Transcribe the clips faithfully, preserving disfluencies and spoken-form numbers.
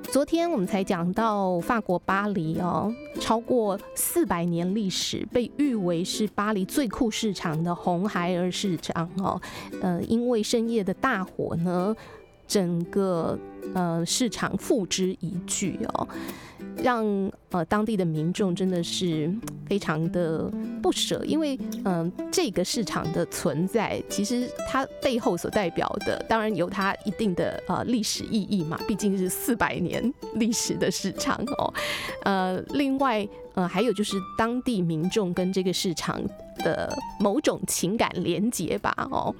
昨天我们才讲到法国巴黎哦，超过四百年历史，被誉为是巴黎最酷市场的红孩儿市场哦。呃，因为深夜的大火呢，整个呃市场付之一炬哦，让呃当地的民众真的是非常的不舍，因为嗯、呃、这个市场的存在，其实它背后所代表的，当然有它一定的呃历史意义嘛，毕竟是四百年历史的市场哦。呃，另外呃还有就是当地民众跟这个市场的某种情感连结吧哦。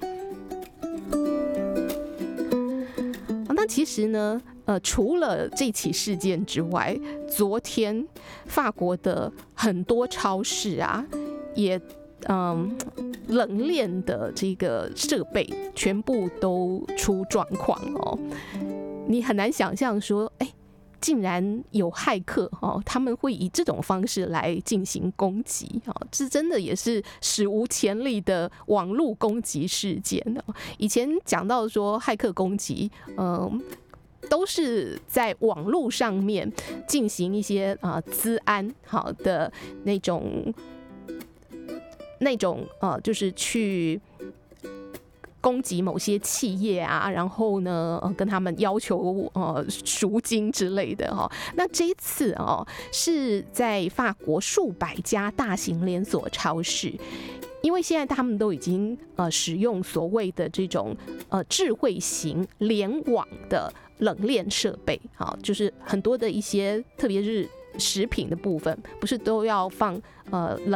那其实呢，呃，除了这起事件之外，昨天法国的很多超市啊，也嗯冷链的这个设备全部都出状况哦。你很难想象说，哎，竟然有骇客哦，他们会以这种方式来进行攻击哦，这真的也是史无前例的网络攻击事件哦。以前讲到说骇客攻击，嗯。都是在网络上面进行一些啊资安好的那种那种呃，就是去攻击某些企业啊，然后呢，呃、跟他们要求呃赎金之类的哈、哦。那这一次哦，是在法国数百家大型连锁超市。因为现在他们都已经呃使用所谓的这种呃智慧型联网的冷链设备，好，就是很多的一些特别是食品的部分，不是都要放呃冷